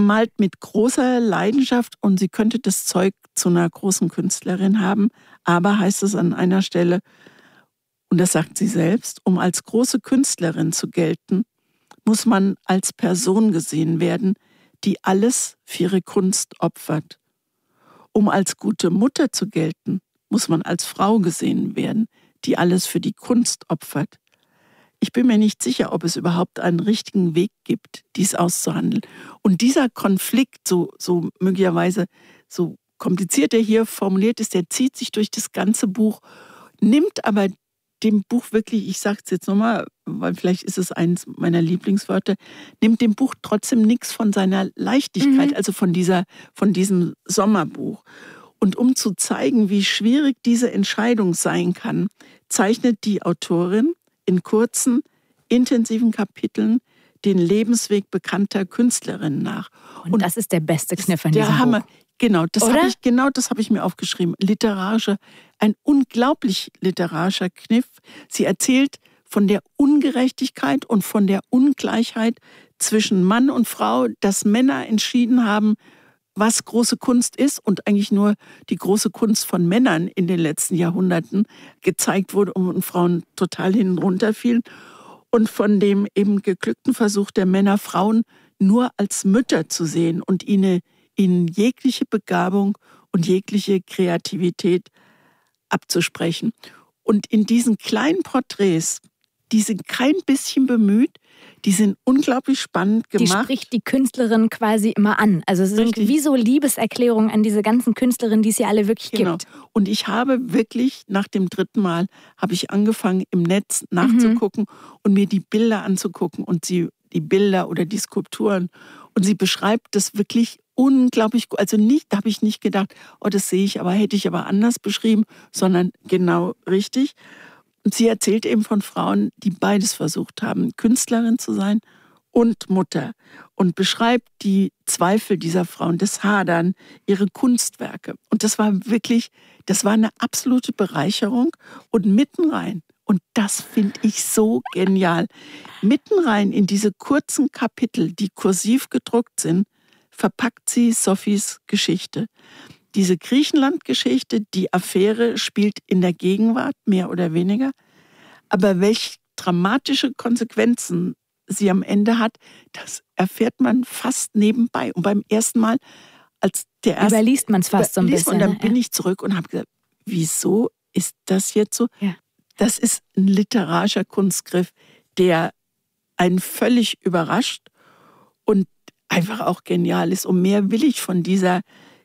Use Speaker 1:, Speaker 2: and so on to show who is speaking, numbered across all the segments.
Speaker 1: malt mit großer Leidenschaft und sie könnte das Zeug zu einer großen Künstlerin haben. Aber, heißt es an einer Stelle, und das sagt sie selbst, um als große Künstlerin zu gelten, muss man als Person gesehen werden, die alles für ihre Kunst opfert. Um als gute Mutter zu gelten, muss man als Frau gesehen werden, die alles für die Kunst opfert. Ich bin mir nicht sicher, ob es überhaupt einen richtigen Weg gibt, dies auszuhandeln. Und dieser Konflikt, so möglicherweise so kompliziert er hier formuliert ist, der zieht sich durch das ganze Buch, nimmt aber dem Buch wirklich, ich sage es jetzt nochmal, weil vielleicht ist es eines meiner Lieblingswörter, nimmt dem Buch trotzdem nichts von seiner Leichtigkeit, also von diesem Sommerbuch. Und um zu zeigen, wie schwierig diese Entscheidung sein kann, zeichnet die Autorin in kurzen, intensiven Kapiteln den Lebensweg bekannter Künstlerinnen nach.
Speaker 2: Und das ist der beste Kniff an diesem
Speaker 1: Hammer.
Speaker 2: Buch.
Speaker 1: Genau, das habe ich mir aufgeschrieben. Ein unglaublich literarischer Kniff. Sie erzählt von der Ungerechtigkeit und von der Ungleichheit zwischen Mann und Frau, dass Männer entschieden haben, was große Kunst ist und eigentlich nur die große Kunst von Männern in den letzten Jahrhunderten gezeigt wurde und Frauen total hinten runterfielen. Und von dem eben geglückten Versuch der Männer, Frauen nur als Mütter zu sehen und ihnen jegliche Begabung und jegliche Kreativität abzusprechen. Und in diesen kleinen Porträts, die sind kein bisschen bemüht, die sind unglaublich spannend gemacht.
Speaker 2: Die spricht die Künstlerin quasi immer an. Also es sind wie so Liebeserklärungen an diese ganzen Künstlerinnen, die es ja alle wirklich gibt.
Speaker 1: Und ich habe wirklich, nach dem 3. Mal, habe ich angefangen, im Netz nachzugucken und mir die Bilder anzugucken und die Bilder oder die Skulpturen. Und sie beschreibt das wirklich unglaublich gut. Also da habe ich nicht gedacht, das sehe ich, aber hätte ich aber anders beschrieben, sondern genau richtig. Und sie erzählt eben von Frauen, die beides versucht haben, Künstlerin zu sein und Mutter. Und beschreibt die Zweifel dieser Frauen, das Hadern, ihre Kunstwerke. Und das war eine absolute Bereicherung. Und mitten rein, und das finde ich so genial, mitten rein in diese kurzen Kapitel, die kursiv gedruckt sind, verpackt sie Sophies Geschichte. Diese Griechenland-Geschichte, die Affäre spielt in der Gegenwart, mehr oder weniger. Aber welche dramatische Konsequenzen sie am Ende hat, das erfährt man fast nebenbei. Und beim ersten Mal,
Speaker 2: überliest man es fast so ein bisschen.
Speaker 1: Und dann bin ich zurück und habe gesagt, wieso ist das jetzt so? Ja. Das ist ein literarischer Kunstgriff, der einen völlig überrascht und einfach auch genial ist. Und mehr will ich von dieser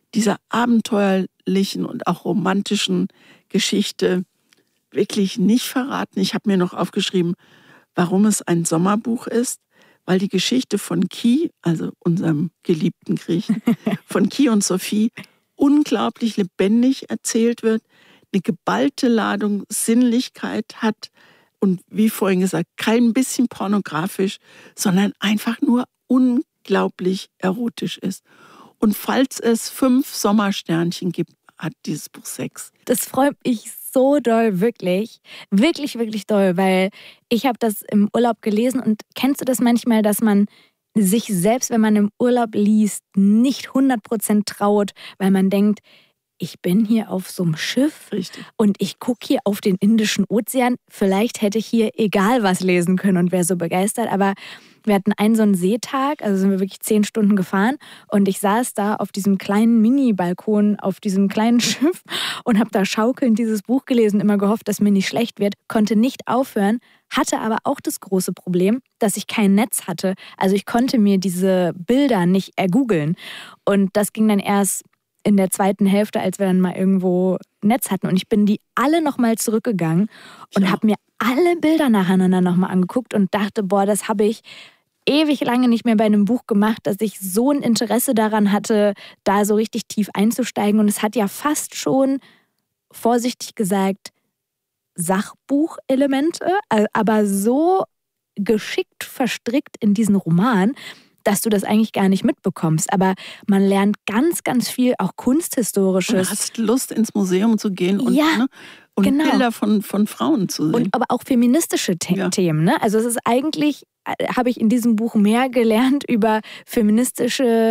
Speaker 1: abenteuerlichen und auch romantischen Geschichte wirklich nicht verraten. Ich habe mir noch aufgeschrieben, warum es ein Sommerbuch ist, weil die Geschichte von Ki, also unserem geliebten Griechen, von Ki und Sophie unglaublich lebendig erzählt wird, eine geballte Ladung Sinnlichkeit hat und wie vorhin gesagt, kein bisschen pornografisch, sondern einfach nur unglaublich erotisch ist. Und falls es 5 Sommersternchen gibt, hat dieses Buch 6.
Speaker 2: Das freut mich so doll, wirklich. Wirklich, wirklich doll, weil ich habe das im Urlaub gelesen und kennst du das manchmal, dass man sich selbst, wenn man im Urlaub liest, nicht 100% traut, weil man denkt, ich bin hier auf so einem Schiff.
Speaker 1: Richtig.
Speaker 2: Und ich gucke hier auf den Indischen Ozean. Vielleicht hätte ich hier egal was lesen können und wäre so begeistert. Aber wir hatten einen so einen Seetag, also sind wir wirklich 10 Stunden gefahren. Und ich saß da auf diesem kleinen Mini-Balkon, auf diesem kleinen Schiff und habe da schaukelnd dieses Buch gelesen, immer gehofft, dass mir nicht schlecht wird. Konnte nicht aufhören, hatte aber auch das große Problem, dass ich kein Netz hatte. Also ich konnte mir diese Bilder nicht ergoogeln. Und das ging dann erst in der zweiten Hälfte, als wir dann mal irgendwo Netz hatten. Und ich bin die alle nochmal zurückgegangen und habe mir alle Bilder nacheinander nochmal angeguckt und dachte, das habe ich ewig lange nicht mehr bei einem Buch gemacht, dass ich so ein Interesse daran hatte, da so richtig tief einzusteigen. Und es hat ja fast schon, vorsichtig gesagt, Sachbuchelemente, aber so geschickt verstrickt in diesen Roman, dass du das eigentlich gar nicht mitbekommst. Aber man lernt ganz, ganz viel, auch Kunsthistorisches.
Speaker 1: Du hast Lust, ins Museum zu gehen und, und
Speaker 2: genau.
Speaker 1: Bilder von Frauen zu sehen.
Speaker 2: Und aber auch feministische Themen. Ne? Also es ist eigentlich, habe ich in diesem Buch mehr gelernt über feministische